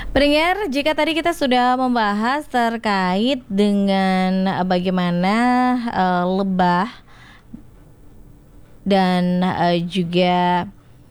Pendengar, jika tadi kita sudah membahas terkait dengan bagaimana lebah dan juga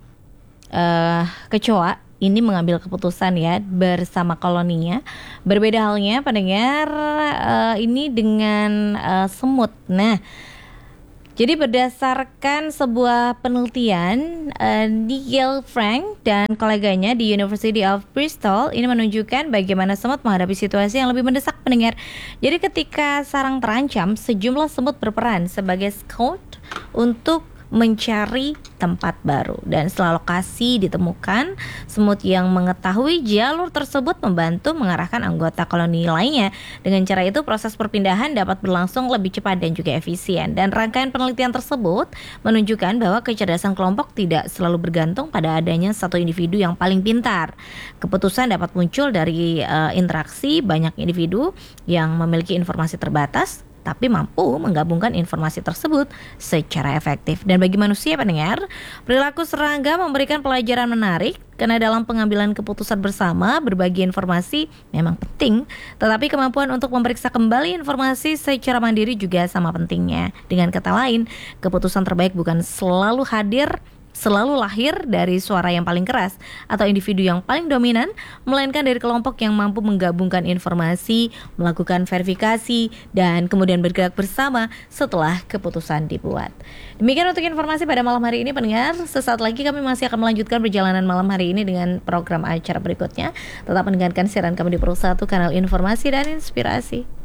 kecoa ini mengambil keputusan ya bersama koloninya. Berbeda halnya pendengar ini dengan semut. Nah, jadi berdasarkan sebuah penelitian, Nigel Frank dan koleganya di University of Bristol ini menunjukkan bagaimana semut menghadapi situasi yang lebih mendesak pendengar. Jadi ketika sarang terancam, sejumlah semut berperan sebagai scout untuk mencari tempat baru, dan setelah lokasi ditemukan, semut yang mengetahui jalur tersebut membantu mengarahkan anggota koloni lainnya. Dengan cara itu proses perpindahan dapat berlangsung lebih cepat dan juga efisien, dan rangkaian penelitian tersebut menunjukkan bahwa kecerdasan kelompok tidak selalu bergantung pada adanya satu individu yang paling pintar. Keputusan dapat muncul dari interaksi banyak individu yang memiliki informasi terbatas tapi mampu menggabungkan informasi tersebut secara efektif. Dan bagi manusia pendengar, perilaku serangga memberikan pelajaran menarik karena dalam pengambilan keputusan bersama, berbagi informasi memang penting, tetapi kemampuan untuk memeriksa kembali informasi secara mandiri juga sama pentingnya. Dengan kata lain, keputusan terbaik bukan selalu lahir dari suara yang paling keras atau individu yang paling dominan, melainkan dari kelompok yang mampu menggabungkan informasi, melakukan verifikasi, dan kemudian bergerak bersama setelah keputusan dibuat. Demikian untuk informasi pada malam hari ini pendengar. Sesaat lagi kami masih akan melanjutkan perjalanan malam hari ini dengan program acara berikutnya. Tetap mendengarkan siaran kami di Pro 1, kanal informasi dan inspirasi.